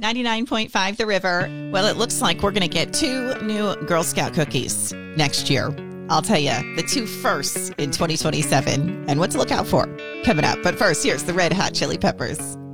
99.5 The River. Well, it looks like we're going to get 2 new Girl Scout cookies next year. I'll tell you, the 2 firsts in 2027 and what to look out for coming up. But first, here's the Red Hot Chili Peppers.